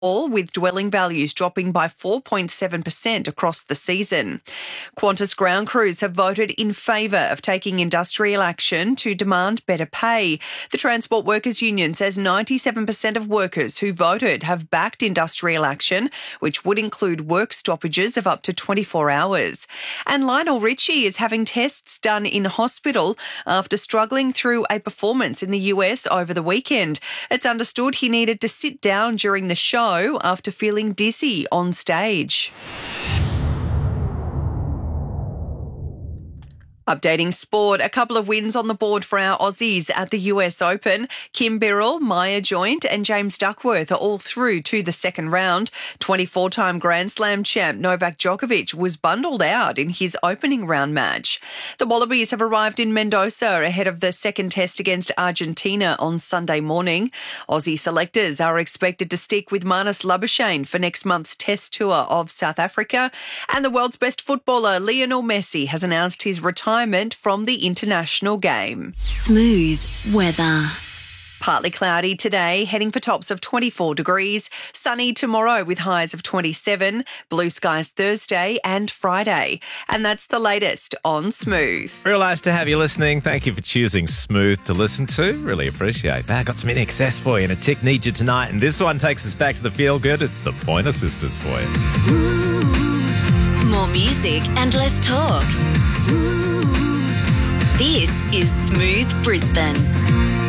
all with dwelling values dropping by 4.7% across the season. Qantas ground crews have voted in favour of taking industrial action to demand better pay. The Transport Workers Union says 97% of workers who voted have backed industrial action, which would include work stoppages of up to 24 hours. And Lionel Richie is having tests done in hospital after struggling through a performance in the US over the weekend. It's understood he needed to sit down during the show after feeling dizzy on stage. Updating sport, a couple of wins on the board for our Aussies at the US Open. Kim Birrell, Maya Joint and James Duckworth are all through to the second round. 24-time Grand Slam champ Novak Djokovic was bundled out in his opening round match. The Wallabies have arrived in Mendoza ahead of the second test against Argentina on Sunday morning. Aussie selectors are expected to stick with Marnus Labuschagne for next month's test tour of South Africa. And the world's best footballer Lionel Messi has announced his retirement from the international game. Smooth weather. Partly cloudy today, heading for tops of 24 degrees. Sunny tomorrow with highs of 27. Blue skies Thursday and Friday. And that's the latest on Smooth. Real nice to have you listening. Thank you for choosing Smooth to listen to. Really appreciate that. Got some in excess for you and a tick need you tonight. And this one takes us back to the feel good. It's the Pointer Sisters for you. More music and less talk. This is Smooth Brisbane.